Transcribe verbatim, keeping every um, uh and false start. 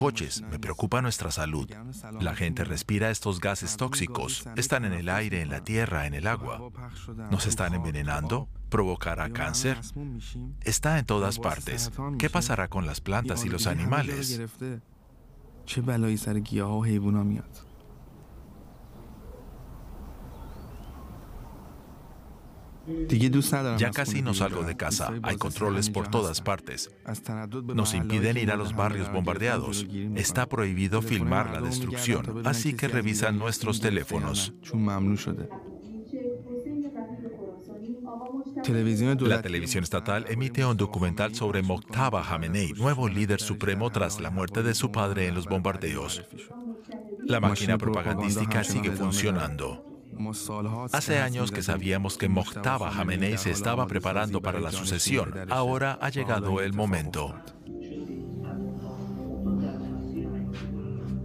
coches, me preocupa nuestra salud. La gente respira estos gases tóxicos, están en el aire, en la tierra, en el agua. ¿Nos están envenenando? ¿Provocará cáncer? Está en todas partes. ¿Qué pasará con las plantas y los animales? Ya casi no salgo de casa. Hay controles por todas partes. Nos impiden ir a los barrios bombardeados. Está prohibido filmar la destrucción, así que revisan nuestros teléfonos. La televisión estatal emite un documental sobre Mojtaba Hamenei, nuevo líder supremo tras la muerte de su padre en los bombardeos. La máquina propagandística sigue funcionando. Hace años que sabíamos que Mojtaba Hamenei se estaba preparando para la sucesión. Ahora ha llegado el momento.